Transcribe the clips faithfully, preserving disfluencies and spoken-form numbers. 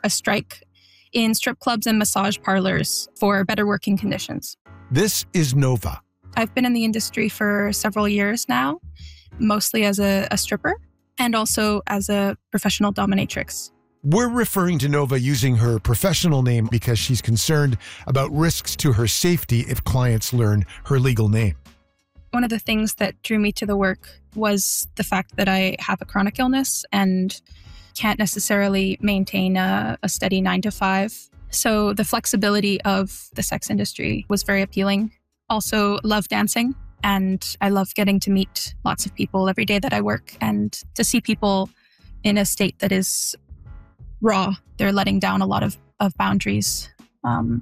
a strike in strip clubs and massage parlors for better working conditions. This is Nova. I've been in the industry for several years now, mostly as a, a stripper and also as a professional dominatrix. We're referring to Nova using her professional name because she's concerned about risks to her safety if clients learn her legal name. One of the things that drew me to the work was the fact that I have a chronic illness and can't necessarily maintain a, a steady nine to five. So the flexibility of the sex industry was very appealing. Also love dancing, and I love getting to meet lots of people every day that I work and to see people in a state that is raw. They're letting down a lot of, of boundaries. Um,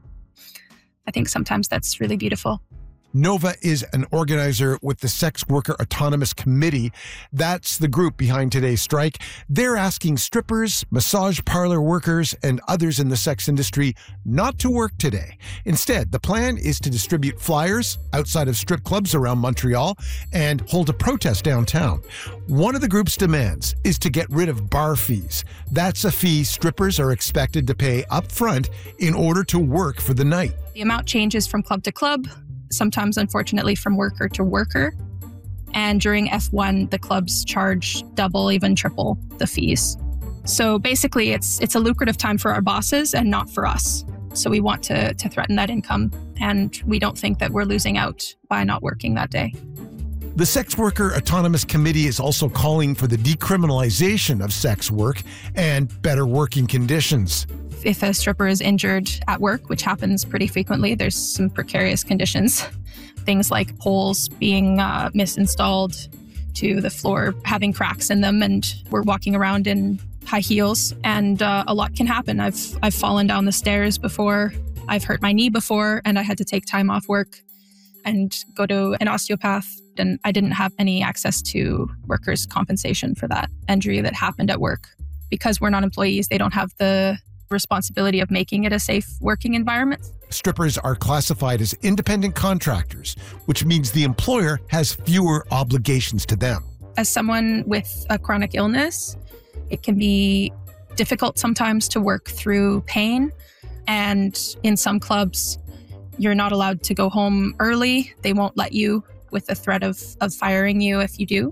I think sometimes that's really beautiful. Nova is an organizer with the Sex Worker Autonomous Committee. That's the group behind today's strike. They're asking strippers, massage parlor workers, and others in the sex industry not to work today. Instead, the plan is to distribute flyers outside of strip clubs around Montreal and hold a protest downtown. One of the group's demands is to get rid of bar fees. That's a fee strippers are expected to pay up front in order to work for the night. The amount changes from club to club, sometimes, unfortunately, from worker to worker. And during F one, the clubs charge double, even triple the fees. So basically, it's it's a lucrative time for our bosses and not for us. So we want to, to threaten that income. And we don't think that we're losing out by not working that day. The Sex Worker Autonomous Committee is also calling for the decriminalization of sex work and better working conditions. If a stripper is injured at work, which happens pretty frequently, there's some precarious conditions. Things like poles being uh, misinstalled to the floor, having cracks in them, and we're walking around in high heels, and uh, a lot can happen. I've I've fallen down the stairs before, I've hurt my knee before, and I had to take time off work and go to an osteopath, and I didn't have any access to workers' compensation for that injury that happened at work. Because we're not employees, they don't have the responsibility of making it a safe working environment. Strippers are classified as independent contractors, which means the employer has fewer obligations to them. As someone with a chronic illness, it can be difficult sometimes to work through pain. And in some clubs, you're not allowed to go home early. They won't let you, with the threat of, of firing you if you do.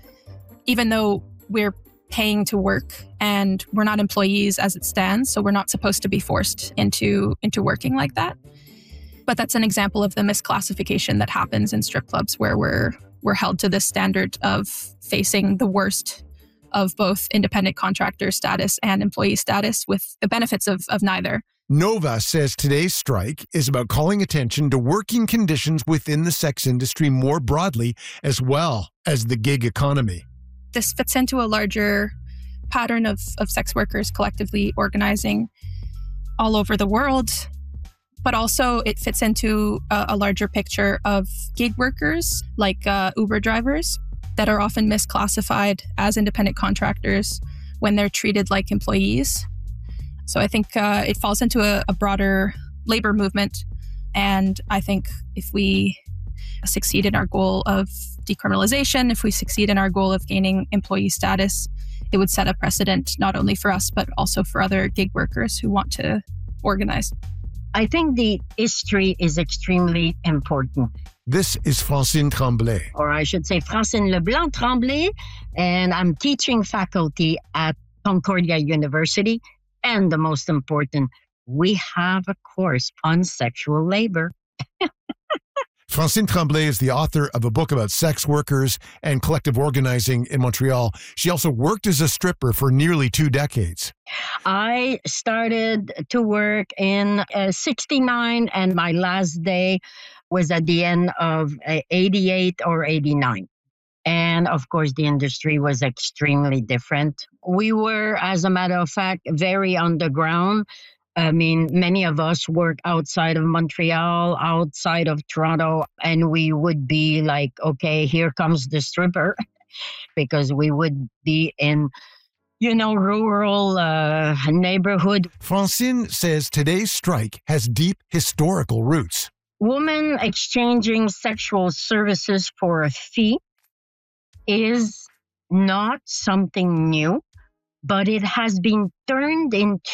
Even though we're paying to work and we're not employees as it stands, so we're not supposed to be forced into into working like that. But that's an example of the misclassification that happens in strip clubs, where we're we're held to this standard of facing the worst of both independent contractor status and employee status, with the benefits of, of neither. Nova says today's strike is about calling attention to working conditions within the sex industry more broadly, as well as the gig economy. This fits into a larger pattern of, of sex workers collectively organizing all over the world, but also it fits into a, a larger picture of gig workers like uh, Uber drivers that are often misclassified as independent contractors when they're treated like employees. So I think uh, it falls into a, a broader labor movement. And I think if we succeed in our goal of decriminalization, if we succeed in our goal of gaining employee status, it would set a precedent not only for us, but also for other gig workers who want to organize. I think the history is extremely important. This is Francine Tremblay. Or I should say Francine Leblanc Tremblay, and I'm teaching faculty at Concordia University. And the most important, we have a course on sexual labor. Francine Tremblay is the author of a book about sex workers and collective organizing in Montreal. She also worked as a stripper for nearly two decades. I started to work in uh, sixty-nine, and my last day was at the end of uh, eighty-eight or eighty-nine. And of course, the industry was extremely different. We were, as a matter of fact, very underground. I mean, many of us work outside of Montreal, outside of Toronto, and we would be like, okay, here comes the stripper, because we would be in, you know, rural uh, neighborhood. Francine says today's strike has deep historical roots. Women exchanging sexual services for a fee is not something new, but it has been turned into